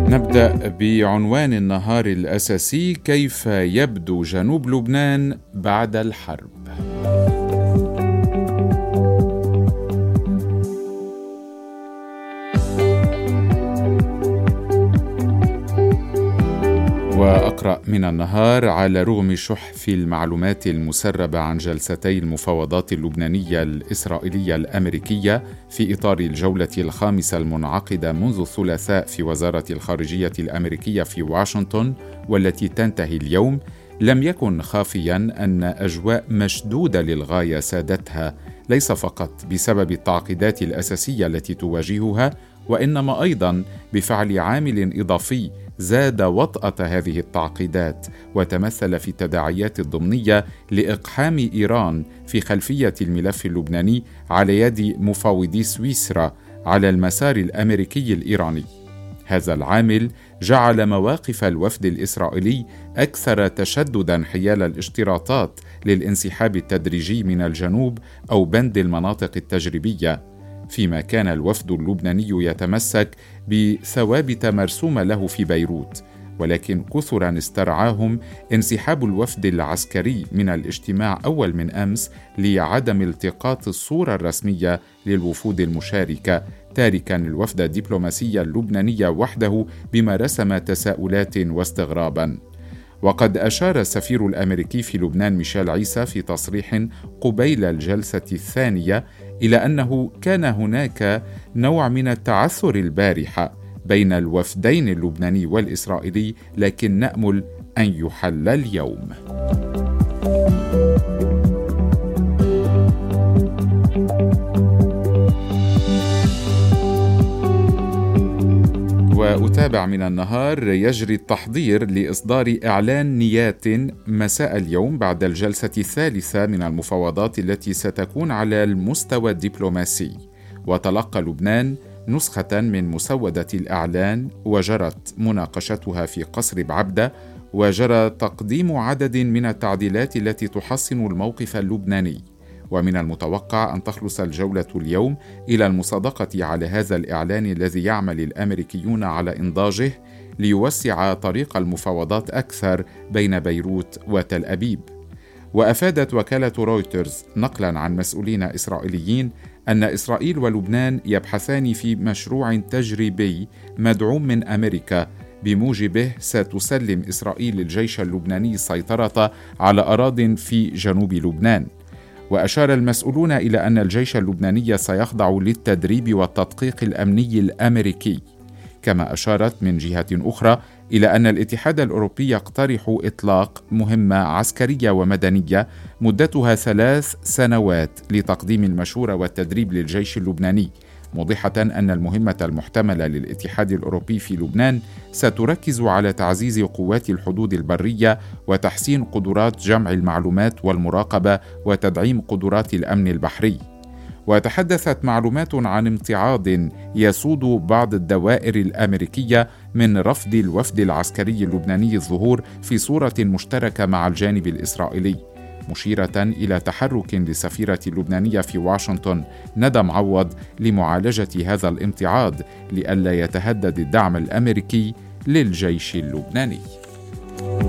نبدأ بعنوان النهار الأساسي: كيف يبدو جنوب لبنان بعد الحرب؟ وأقرأ من النهار: على رغم شح في المعلومات المسربة عن جلستي المفاوضات اللبنانية الإسرائيلية الأمريكية في إطار الجولة الخامسة المنعقدة منذ الثلاثاء في وزارة الخارجية الأمريكية في واشنطن والتي تنتهي اليوم، لم يكن خافياً أن أجواء مشدودة للغاية سادتها، ليس فقط بسبب التعقيدات الأساسية التي تواجهها، وإنما أيضاً بفعل عامل إضافي زاد وطأة هذه التعقيدات، وتمثل في التداعيات الضمنية لإقحام إيران في خلفية الملف اللبناني على يد مفاوضي سويسرا على المسار الأمريكي الإيراني. هذا العامل جعل مواقف الوفد الإسرائيلي أكثر تشدداً حيال الاشتراطات للانسحاب التدريجي من الجنوب أو بند المناطق التجريبية، فيما كان الوفد اللبناني يتمسك بثوابت مرسومة له في بيروت، ولكن كثراً استرعاهم انسحاب الوفد العسكري من الاجتماع أول من أمس لعدم التقاط الصورة الرسمية للوفود المشاركة، تاركاً الوفد الدبلوماسي اللبناني وحده بما رسم تساؤلات واستغراباً. وقد أشار السفير الأمريكي في لبنان ميشيل عيسى في تصريح قبيل الجلسة الثانية إلى أنه كان هناك نوع من التعثر البارحة بين الوفدين اللبناني والإسرائيلي، لكن نأمل أن يحل اليوم. وأتابع من النهار: يجري التحضير لإصدار إعلان نيات مساء اليوم بعد الجلسة الثالثة من المفاوضات التي ستكون على المستوى الدبلوماسي. وتلقى لبنان نسخة من مسودة الإعلان وجرت مناقشتها في قصر بعبدة، وجرى تقديم عدد من التعديلات التي تحسن الموقف اللبناني. ومن المتوقع أن تخلص الجولة اليوم إلى المصادقة على هذا الإعلان الذي يعمل الأمريكيون على إنضاجه ليوسع طريق المفاوضات أكثر بين بيروت وتل أبيب. وأفادت وكالة رويترز نقلاً عن مسؤولين إسرائيليين أن إسرائيل ولبنان يبحثان في مشروع تجريبي مدعوم من أمريكا، بموجبه ستسلم إسرائيل الجيش اللبناني السيطرة على أراضٍ في جنوب لبنان. وأشار المسؤولون إلى أن الجيش اللبناني سيخضع للتدريب والتدقيق الأمني الأمريكي. كما أشارت من جهة أخرى إلى أن الاتحاد الأوروبي يقترح إطلاق مهمة عسكرية ومدنية مدتها 3 سنوات لتقديم المشورة والتدريب للجيش اللبناني، موضحة أن المهمة المحتملة للاتحاد الأوروبي في لبنان ستركز على تعزيز قوات الحدود البرية وتحسين قدرات جمع المعلومات والمراقبة وتدعيم قدرات الأمن البحري. وتحدثت معلومات عن امتعاض يسود بعض الدوائر الأمريكية من رفض الوفد العسكري اللبناني الظهور في صورة مشتركة مع الجانب الإسرائيلي، مشيرة إلى تحرك للسفيرة اللبنانية في واشنطن ندى معوض لمعالجة هذا الامتعاض لئلا يتهدد الدعم الأمريكي للجيش اللبناني.